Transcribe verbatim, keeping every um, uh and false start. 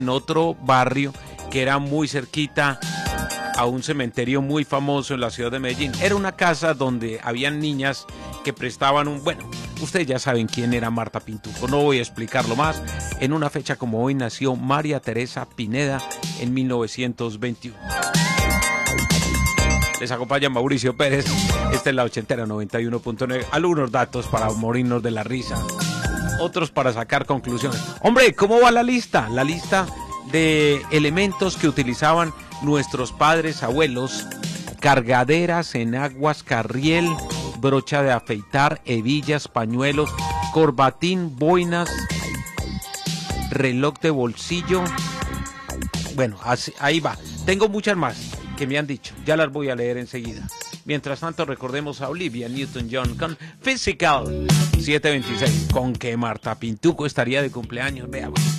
en otro barrio que era muy cerquita a un cementerio muy famoso en la ciudad de Medellín. Era una casa donde habían niñas que prestaban un... Bueno, ustedes ya saben quién era Marta Pintuco, no voy a explicarlo más. En una fecha como hoy nació María Teresa Pineda en mil novecientos veintiuno. Les acompaña Mauricio Pérez. Esta es la ochentera noventa y uno punto nueve. Algunos datos para morirnos de la risa, otros para sacar conclusiones. Hombre, ¿cómo va la lista? La lista de elementos que utilizaban nuestros padres, abuelos: cargaderas, enaguas, carriel, brocha de afeitar, hebillas, pañuelos, corbatín, boinas, reloj de bolsillo. Bueno, así, ahí va. Tengo muchas más que me han dicho, ya las voy a leer enseguida. Mientras tanto, recordemos a Olivia Newton-John con Physical. Siete veintiséis. ¿Con qué Marta Pintuco estaría de cumpleaños? Veamos.